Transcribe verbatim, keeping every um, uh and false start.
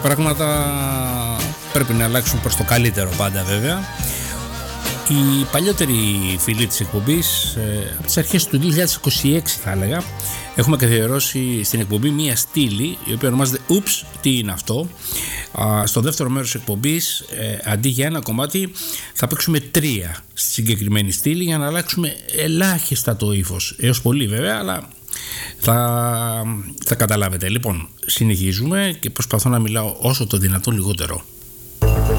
πράγματα πρέπει να αλλάξουν προς το καλύτερο πάντα βέβαια. Οι παλιότεροι φίλοι της εκπομπής, από τις αρχές του δύο χιλιάδες είκοσι έξι θα έλεγα, έχουμε καθιερώσει στην εκπομπή μία στήλη η οποία ονομάζεται Oops, τι είναι αυτό. Στο δεύτερο μέρος της εκπομπής, αντί για ένα κομμάτι θα παίξουμε τρία στη συγκεκριμένη στήλη για να αλλάξουμε ελάχιστα το ύφος, έως πολύ βέβαια, αλλά θα, θα καταλάβετε. Λοιπόν, συνεχίζουμε και προσπαθώ να μιλάω όσο το δυνατόν λιγότερο.